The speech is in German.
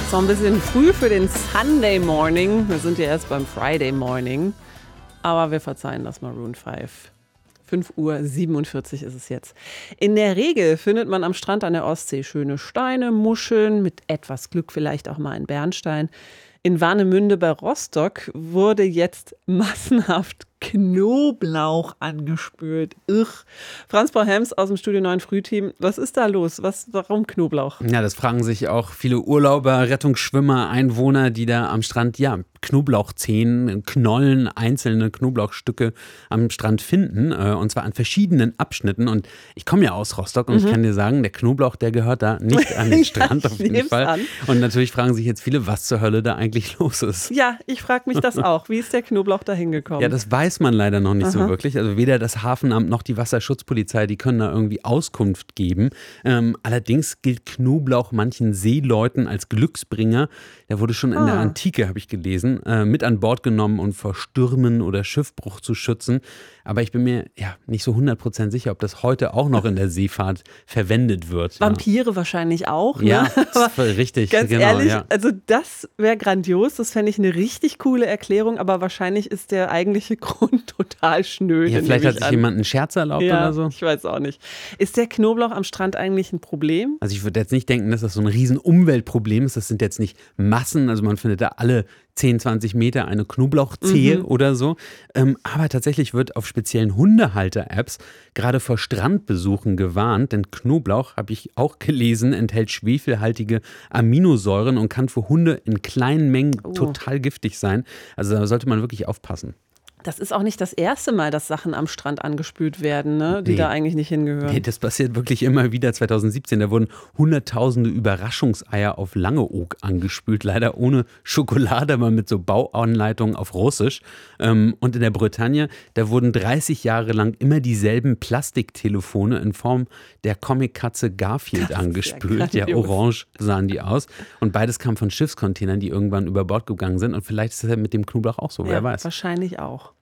So ein bisschen früh für den Sunday Morning. Wir sind ja erst beim Friday Morning. Aber wir verzeihen das Maroon 5. 5:47 Uhr ist es jetzt. In der Regel findet man am Strand an der Ostsee schöne Steine, Muscheln, mit etwas Glück vielleicht auch mal ein Bernstein. In Warnemünde bei Rostock wurde jetzt massenhaft Knoblauch angespült. Franz Paul-Hems aus dem Studio 9 Frühteam. Was ist da los? Warum Knoblauch? Ja, das fragen sich auch viele Urlauber, Rettungsschwimmer, Einwohner, die da am Strand Knoblauchzehen, Knollen, einzelne Knoblauchstücke am Strand finden. Und zwar an verschiedenen Abschnitten. Und ich komme ja aus Rostock und ich kann dir sagen, der Knoblauch, der gehört da nicht an den Strand auf jeden Fall. An. Und natürlich fragen sich jetzt viele, was zur Hölle da eigentlich los ist. Ja, ich frage mich das auch. Wie ist der Knoblauch da hingekommen? Ja, das weiß man leider noch nicht so wirklich. Also weder das Hafenamt noch die Wasserschutzpolizei, die können da irgendwie Auskunft geben. Allerdings gilt Knoblauch manchen Seeleuten als Glücksbringer. Der wurde schon in der Antike, habe ich gelesen, mit an Bord genommen, um vor Stürmen oder Schiffbruch zu schützen. Aber ich bin mir nicht so 100% sicher, ob das heute auch noch in der Seefahrt verwendet wird. Vampire wahrscheinlich auch. Ne? Ja, richtig. Ganz ehrlich, also das wäre grandios. Das fände ich eine richtig coole Erklärung. Aber wahrscheinlich ist der eigentliche Grund total schnöde. Ja, vielleicht hat sich jemand einen Scherz erlaubt oder so. Ich weiß auch nicht. Ist der Knoblauch am Strand eigentlich ein Problem? Also ich würde jetzt nicht denken, dass das so ein riesen Umweltproblem ist. Das sind jetzt nicht Massen. Also man findet da alle 10, 20 Meter eine Knoblauchzehe oder so. Aber tatsächlich wird auf speziellen Hundehalter-Apps gerade vor Strandbesuchen gewarnt, denn Knoblauch, habe ich auch gelesen, enthält schwefelhaltige Aminosäuren und kann für Hunde in kleinen Mengen total giftig sein. Also da sollte man wirklich aufpassen. Das ist auch nicht das erste Mal, dass Sachen am Strand angespült werden, ne? Die da eigentlich nicht hingehören. Nee, das passiert wirklich immer wieder. 2017, da wurden hunderttausende Überraschungseier auf Langeoog angespült. Leider ohne Schokolade, aber mit so Bauanleitungen auf Russisch. Und in der Bretagne, da wurden 30 Jahre lang immer dieselben Plastiktelefone in Form der Comic-Katze Garfield angespült. Ja, orange sahen die aus. Und beides kam von Schiffscontainern, die irgendwann über Bord gegangen sind. Und vielleicht ist das ja mit dem Knoblauch auch so, wer weiß. Wahrscheinlich auch.